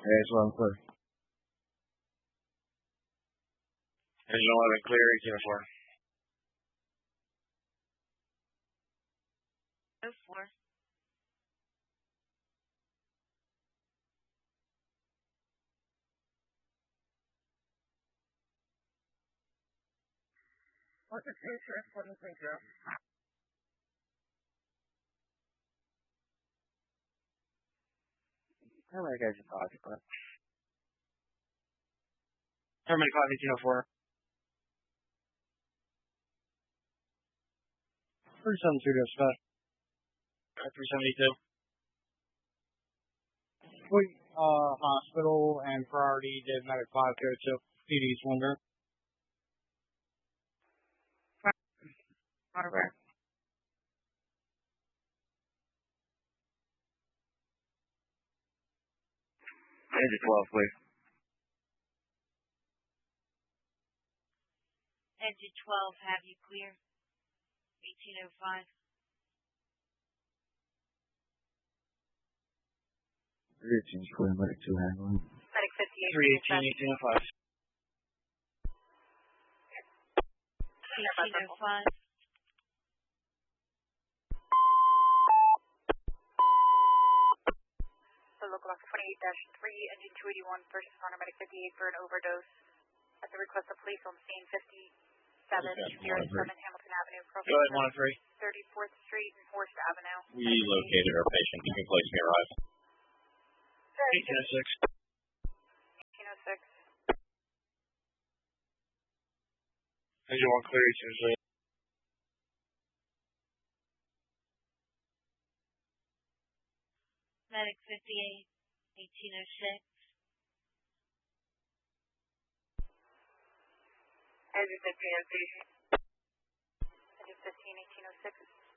There's one clear. Engine 11 clear, 1804. 04. What's the future? 730. How many guys are talking about? Terminate 5, 1804. 372 to Scott. 372. Fleet, hospital and priority did medic 5 code, so PD's wonder. Hardware. Engine 12, please. Engine 12, have you clear? 1805. Change clear, medic 2 handling. Medic 318, 1805. 1805. So local box 28-3, engine 281, first responder medic 58 for an overdose. At the request of police on scene 57, 07 Hamilton Avenue, Go ahead, 103. 34th Street and 4th Avenue. We located our patient. You can place me arrive. 1806. 1806. Engine 1 clear, 1806. Medic 58, 1806. Engine 15, engine 15, 1806.